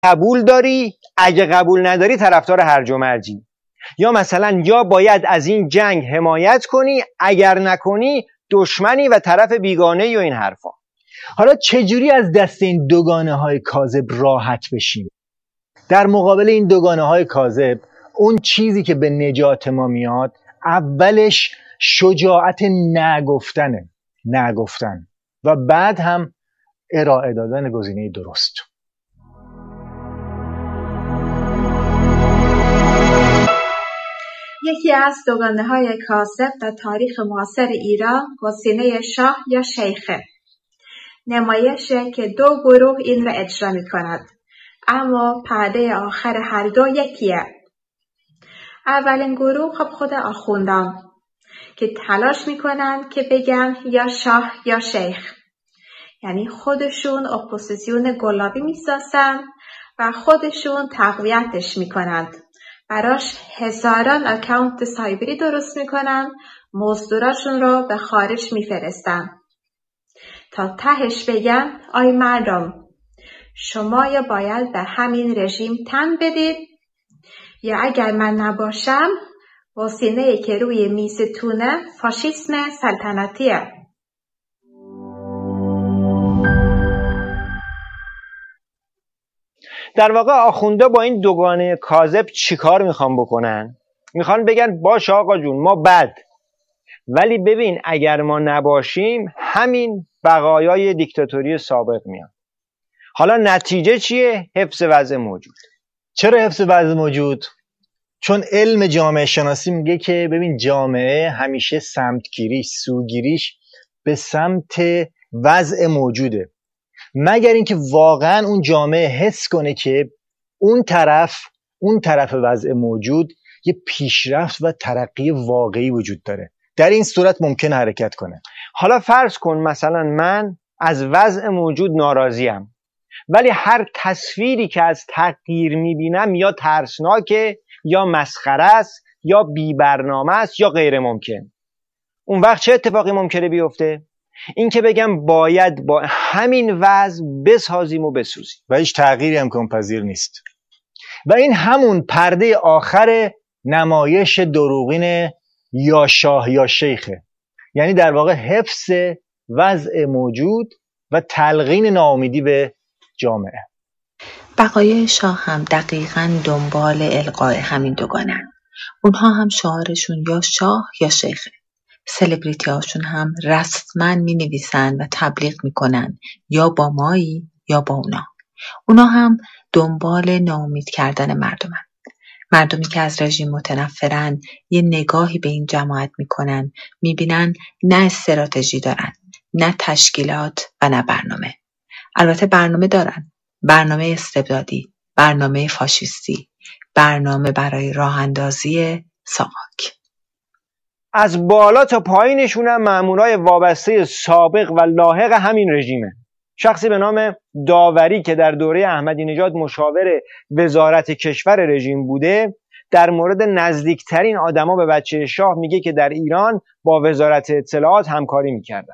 قبول داری، اگه قبول نداری طرفدار هرج و مرجی. یا مثلا یا باید از این جنگ حمایت کنی، اگر نکنی دشمنی و طرف بیگانه‌ای و این حرفا. حالا چجوری از دست این دوگانه های کاذب راحت بشیم؟ در مقابل این دوگانه های کاذب اون چیزی که به نجات ما میاد اولش شجاعت نگفتن و بعد هم ارائه دادن گزینه درست. یکی از دوگانه‌های کاذب در تاریخ معاصر ایران گزینه شاه یا شیخه. نمایشه که دو گروه این را اجرا می‌کند، اما پرده آخر هر دو یکیه. اولین گروه خود آخوندان که تلاش می‌کنند که بگن یا شاه یا شیخ، یعنی خودشون اپوزیسیون گلابی می‌سازن و خودشون تقویتش می‌کنند. براش هزاران اکانت سایبری درست میکنن، مزدوراشون رو به خارج میفرستن تا تهش بگن آی مردم، شما یا باید به همین رژیم تن بدید یا اگر من نباشم گزینه‌ای که روی میزتونه فاشیسم سلطنتیه. در واقع آخونده با این دوگانه کاذب چیکار میخوان بکنن؟ میخوان بگن باش آقا جون ما بد، ولی ببین اگر ما نباشیم همین بقایای دیکتاتوری سابق میان. حالا نتیجه چیه؟ حفظ وضع موجود. چرا حفظ وضع موجود؟ چون علم جامعه شناسی میگه که ببین جامعه همیشه سوگیریش به سمت وضع موجوده، مگر اینکه واقعا اون جامعه حس کنه که اون طرف وضع موجود یه پیشرفت و ترقی واقعی وجود داره. در این صورت ممکن حرکت کنه. حالا فرض کن مثلا من از وضع موجود ناراضیم، ولی هر تصویری که از تغییر میبینم یا ترسناکه یا مسخره است یا بی برنامه است یا غیر ممکن. اون وقت چه اتفاقی ممکنه بیفته؟ این که بگم باید با همین وضع بسازیم و بسوزیم و هیچ تغییری امکان پذیر نیست. و این همون پرده آخر نمایش دروغین یا شاه یا شیخه، یعنی در واقع حفظ وضع موجود و تلقین ناامیدی به جامعه. بقایای شاه هم دقیقاً دنبال القاء همین دوگانه. اونها هم شعارشون یا شاه یا شیخه. سلبریتی هاشون هم رسما می نویسن و تبلیغ می کنن یا با مایی یا با اونا هم دنبال ناامید کردن مردمی که از رژیم متنفرن یه نگاهی به این جماعت می کنن، می بینن نه استراتژی دارن، نه تشکیلات و نه برنامه. البته برنامه دارن، برنامه استبدادی، برنامه فاشیستی، برنامه برای راه اندازی ساواک. از بالا تا پایینشون هم مامورای وابسته سابق و لاحق همین رژیمه. شخصی به نام داوری که در دوره احمدی نژاد مشاور وزارت کشور رژیم بوده، در مورد نزدیکترین آدما به بچه شاه میگه که در ایران با وزارت اطلاعات همکاری میکردن.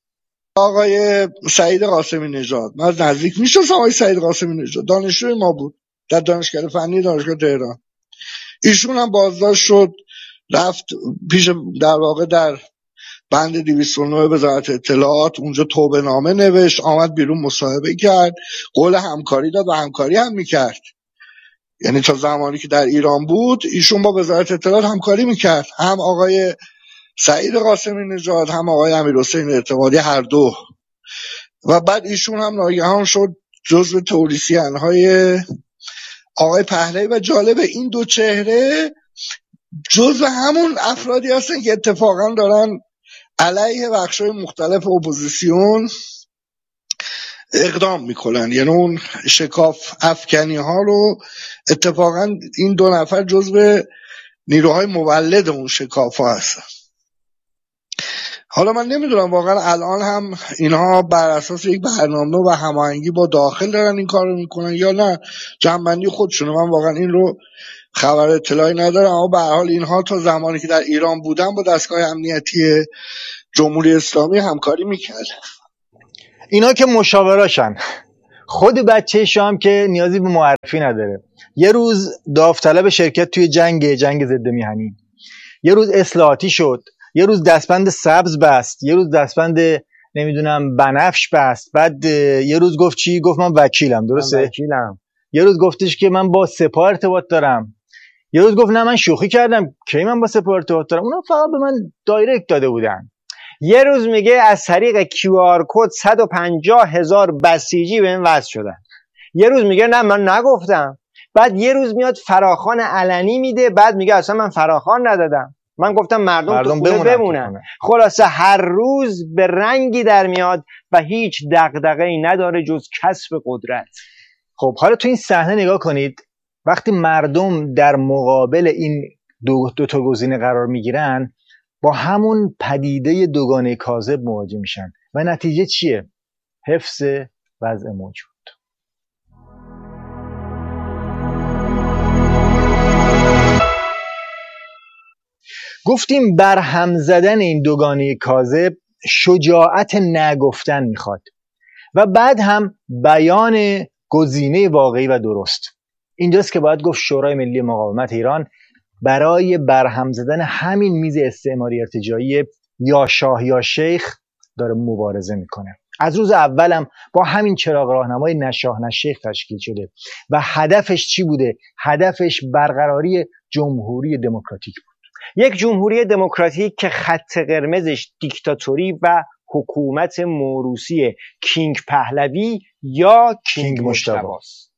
آقای سعید قاسمی نژاد، من از نزدیک میشناسم آقای سعید قاسمی نژاد، دانشجوی ما بود در دانشکده فنی دانشگاه تهران. ایشون هم بازداشت شد، رفت پیش در واقع در بند 209 وزارت اطلاعات، اونجا توبه نامه نوشت، آمد بیرون مصاحبه کرد، قول همکاری داد و همکاری هم میکرد. یعنی تا زمانی که در ایران بود ایشون با وزارت اطلاعات همکاری میکرد، هم آقای سعید قاسمی نژاد هم آقای امیرحسین اعتمادی، هر دو. و بعد ایشون هم ناگهان شد جزو تولیسیان‌های آقای پهلوی. و جالب این دو چهره جزو همون افرادی هستن که اتفاقا دارن علیه بخشای مختلف اپوزیسیون اقدام میکنن، یعنی اون شکاف افکنی ها رو اتفاقا این دو نفر جزو نیروهای مولد اون شکاف ها هستن. حالا من نمیدونم واقعا الان هم اینها بر اساس یک برنامه و هماهنگی با داخل دارن این کار رو میکنن یا نه جنبندی خودشونه. من واقعا این رو خبر اطلاعی ندارم، اما به هر حال اینها تا زمانی که در ایران بودن با دستگاه امنیتی جمهوری اسلامی همکاری میکرد. اینا که مشاوراشن، خود بچه شاه که نیازی به معرفی نداره. یه روز داوطلب شرکت توی جنگ ضد میهنی، یه روز اصلاحاتی شد، یه روز دستبند سبز بست، یه روز دستبند نمیدونم بنفش بست، بعد یه روز گفت چی؟ گفت من وکیلم. درسته؟ من وکیلم. یه روز گفتش که من با سپاه ارتباط دارم. یه روز گفت نه من شوخی کردم، کی من با سپاه ارتباط دارم؟ اونا فقط به من دایرکت داده بودن. یه روز میگه از طریق QR کد 150,000 بسیجی به این وصل شدن. یه روز میگه نه من نگفتم. بعد یه روز میاد فراخوان علنی میده، بعد میگه اصلا من فراخوان ندادم، من گفتم مردم تو خونه بمونن. خلاصه هر روز به رنگی در میاد و هیچ دغدغه‌ای نداره جز کسب قدرت. خب حالا تو این صحنه نگاه کنید، وقتی مردم در مقابل این دو تا گزینه قرار میگیرن، با همون پدیده دوگانه کاذب مواجه میشن و نتیجه چیه؟ حفظ وضع موجود. گفتیم برهم زدن این دوگانه کاذب شجاعت نگفتن میخواد و بعد هم بیان گزینه واقعی و درست. اینجاست که باید گفت شورای ملی مقاومت ایران برای برهم زدن همین میز استعماری ارتجاعی یا شاه یا شیخ داره مبارزه میکنه. از روز اولم با همین چراغ راهنمای نه شاه نه شیخ تشکیل شده و هدفش چی بوده؟ هدفش برقراری جمهوری دموکراتیک بود. یک جمهوری دموکراتیک که خط قرمزش دیکتاتوری و حکومت موروثی کینگ پهلوی یا کینگ مجتبی است.